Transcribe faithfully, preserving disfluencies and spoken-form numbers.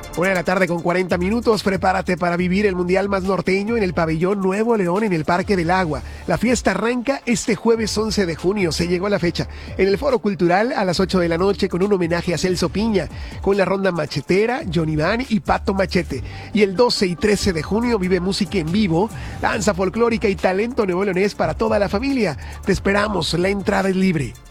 Una de la tarde con cuarenta minutos, prepárate para vivir el Mundial más norteño en el Pabellón Nuevo León en el Parque del Agua. La fiesta arranca este jueves once de junio, se llegó a la fecha, en el Foro Cultural a las ocho de la noche con un homenaje a Celso Piña, con la ronda machetera, Johnny Van y Pato Machete. Y el doce y trece de junio vive música en vivo, danza folclórica y talento neoleonés para toda la familia. Te esperamos, la entrada es libre.